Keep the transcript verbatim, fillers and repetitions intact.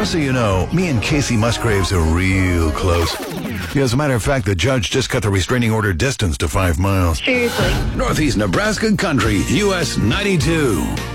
Just so you know, me and Casey Musgraves are real close. Yeah, as a matter of fact, the judge just cut the restraining order distance to five miles. Seriously. Northeast Nebraska Country, U S ninety-two.